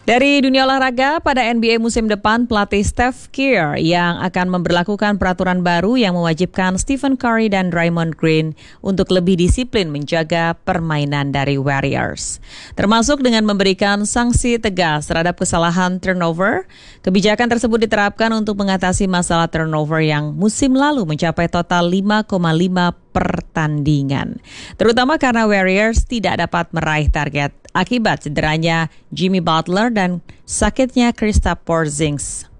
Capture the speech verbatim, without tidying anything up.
Dari dunia olahraga, pada N B A musim depan, pelatih Steve Kerr yang akan memberlakukan peraturan baru yang mewajibkan Stephen Curry dan Draymond Green untuk lebih disiplin menjaga permainan dari Warriors. Termasuk dengan memberikan sanksi tegas terhadap kesalahan turnover. Kebijakan tersebut diterapkan untuk mengatasi masalah turnover yang musim lalu mencapai total lima koma lima pertandingan. Terutama karena Warriors tidak dapat meraih target akibat cederanya Jimmy Butler dan sakitnya Kristaps Porzingis.